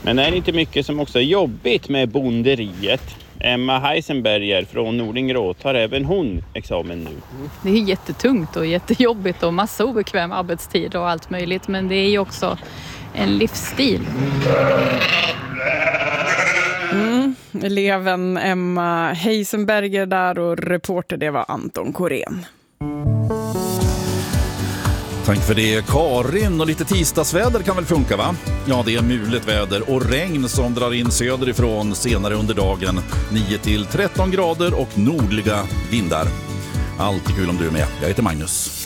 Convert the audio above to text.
Men är det inte mycket som också är jobbigt med bonderiet? Emma Heisenberger från Nordingrå tar även hon examen nu. Det är jättetungt och jättejobbigt och massa obekväm arbetstid och allt möjligt. Men det är ju också en livsstil. Eleven Emma Heisenberger där och reporter det var Anton Korén. Tack för det, Karin. Och lite tisdagsväder kan väl funka, va? Ja, det är mulet väder och regn som drar in söderifrån senare under dagen. 9-13 grader och nordliga vindar. Alltid kul om du är med. Jag heter Magnus.